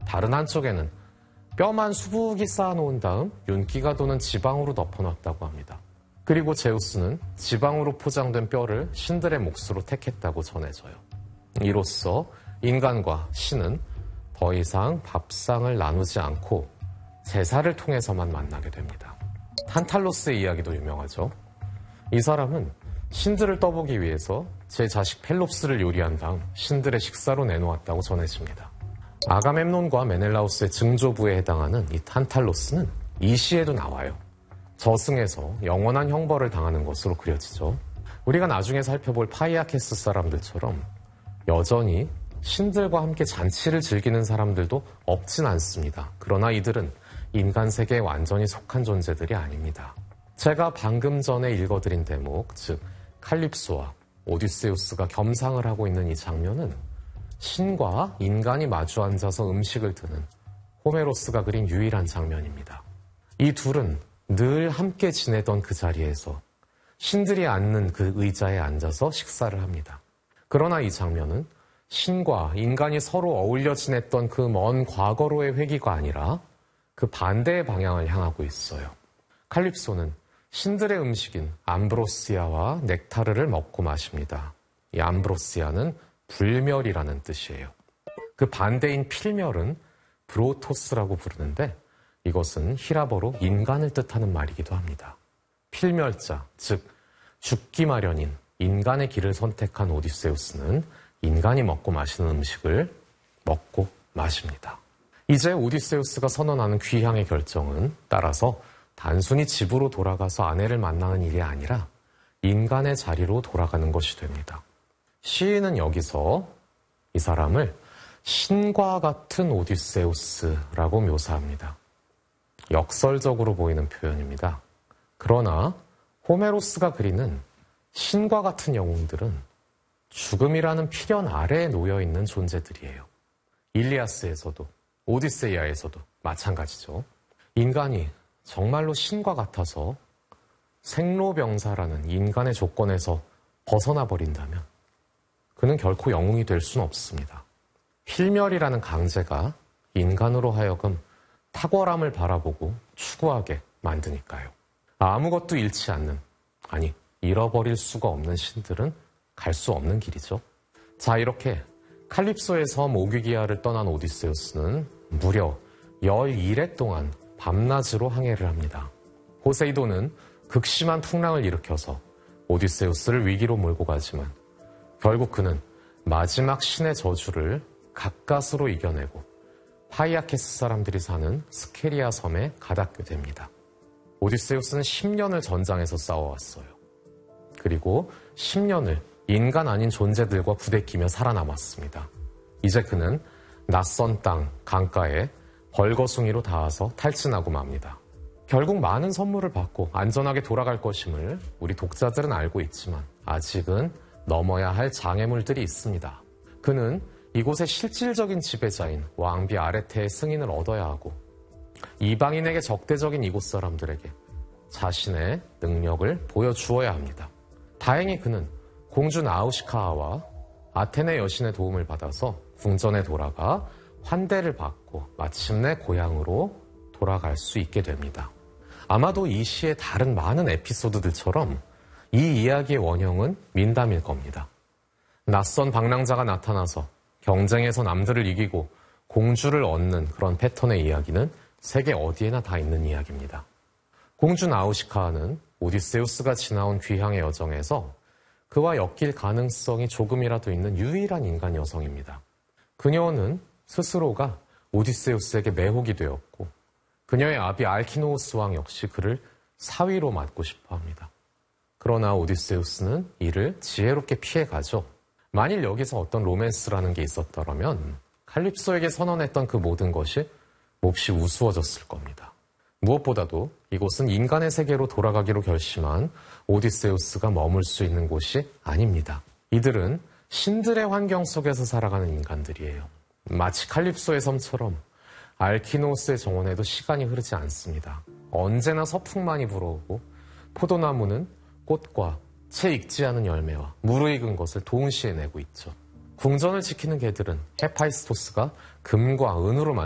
다른 한쪽에는 뼈만 수북이 쌓아놓은 다음 윤기가 도는 지방으로 덮어놨다고 합니다. 그리고 제우스는 지방으로 포장된 뼈를 신들의 몫으로 택했다고 전해져요. 이로써 인간과 신은 더 이상 밥상을 나누지 않고 제사를 통해서만 만나게 됩니다. 탄탈로스의 이야기도 유명하죠. 이 사람은 신들을 떠보기 위해서 제 자식 펠롭스를 요리한 다음 신들의 식사로 내놓았다고 전해집니다. 아가멤논과 메넬라우스의 증조부에 해당하는 이 탄탈로스는 이 시에도 나와요. 저승에서 영원한 형벌을 당하는 것으로 그려지죠. 우리가 나중에 살펴볼 파이아케스 사람들처럼 여전히 신들과 함께 잔치를 즐기는 사람들도 없진 않습니다. 그러나 이들은 인간 세계에 완전히 속한 존재들이 아닙니다. 제가 방금 전에 읽어드린 대목, 즉 칼립소와 오디세우스가 겸상을 하고 있는 이 장면은 신과 인간이 마주 앉아서 음식을 드는 호메로스가 그린 유일한 장면입니다. 이 둘은 늘 함께 지내던 그 자리에서 신들이 앉는 그 의자에 앉아서 식사를 합니다. 그러나 이 장면은 신과 인간이 서로 어울려 지냈던 그 먼 과거로의 회귀가 아니라 그 반대의 방향을 향하고 있어요. 칼립소는 신들의 음식인 암브로시아와 넥타르를 먹고 마십니다. 이 암브로시아는 불멸이라는 뜻이에요. 그 반대인 필멸은 브로토스라고 부르는데 이것은 히라버로 인간을 뜻하는 말이기도 합니다. 필멸자, 즉 죽기 마련인 인간의 길을 선택한 오디세우스는 인간이 먹고 마시는 음식을 먹고 마십니다. 이제 오디세우스가 선언하는 귀향의 결정은 따라서 단순히 집으로 돌아가서 아내를 만나는 일이 아니라 인간의 자리로 돌아가는 것이 됩니다. 시인은 여기서 이 사람을 신과 같은 오디세우스라고 묘사합니다. 역설적으로 보이는 표현입니다. 그러나 호메로스가 그리는 신과 같은 영웅들은 죽음이라는 필연 아래에 놓여있는 존재들이에요. 일리아스에서도 오디세이아에서도 마찬가지죠. 인간이 정말로 신과 같아서 생로병사라는 인간의 조건에서 벗어나 버린다면 그는 결코 영웅이 될 수는 없습니다. 필멸이라는 강제가 인간으로 하여금 탁월함을 바라보고 추구하게 만드니까요. 아무것도 잃지 않는, 아니 잃어버릴 수가 없는 신들은 갈 수 없는 길이죠. 자, 이렇게 칼립소의 섬 오귀기아를 떠난 오디세우스는 무려 12회 동안 밤낮으로 항해를 합니다. 포세이돈은 극심한 풍랑을 일으켜서 오디세우스를 위기로 몰고 가지만 결국 그는 마지막 신의 저주를 가까스로 이겨내고 파이아케스 사람들이 사는 스케리아 섬에 가닿게 됩니다. 오디세우스는 10년을 전장에서 싸워왔어요. 그리고 10년을 인간 아닌 존재들과 부대끼며 살아남았습니다. 이제 그는 낯선 땅, 강가에 벌거숭이로 닿아서 탈진하고 맙니다. 결국 많은 선물을 받고 안전하게 돌아갈 것임을 우리 독자들은 알고 있지만 아직은 넘어야 할 장애물들이 있습니다. 그는 이곳의 실질적인 지배자인 왕비 아레테의 승인을 얻어야 하고 이방인에게 적대적인 이곳 사람들에게 자신의 능력을 보여주어야 합니다. 다행히 그는 공주 나우시카아와 아테네 여신의 도움을 받아서 궁전에 돌아가 환대를 받고 마침내 고향으로 돌아갈 수 있게 됩니다. 아마도 이 시의 다른 많은 에피소드들처럼 이 이야기의 원형은 민담일 겁니다. 낯선 방랑자가 나타나서 경쟁에서 남들을 이기고 공주를 얻는 그런 패턴의 이야기는 세계 어디에나 다 있는 이야기입니다. 공주 나우시카아는 오디세우스가 지나온 귀향의 여정에서 그와 엮일 가능성이 조금이라도 있는 유일한 인간 여성입니다. 그녀는 스스로가 오디세우스에게 매혹이 되었고 그녀의 아비 알키노우스 왕 역시 그를 사위로 맡고 싶어 합니다. 그러나 오디세우스는 이를 지혜롭게 피해가죠. 만일 여기서 어떤 로맨스라는 게 있었더라면 칼립소에게 선언했던 그 모든 것이 몹시 우스워졌을 겁니다. 무엇보다도 이곳은 인간의 세계로 돌아가기로 결심한 오디세우스가 머물 수 있는 곳이 아닙니다. 이들은 신들의 환경 속에서 살아가는 인간들이에요. 마치 칼립소의 섬처럼 알키노스의 정원에도 시간이 흐르지 않습니다. 언제나 서풍만이 불어오고 포도나무는 꽃과 채 익지 않은 열매와 무르익은 것을 동시에 내고 있죠. 궁전을 지키는 개들은 헤파이스토스가 금과 은으로